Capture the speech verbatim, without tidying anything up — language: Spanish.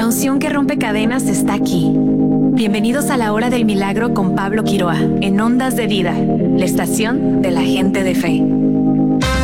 La unción que rompe cadenas está aquí. Bienvenidos a la Hora del Milagro con Pablo Quiroa, en Ondas de Vida, la estación de la gente de fe.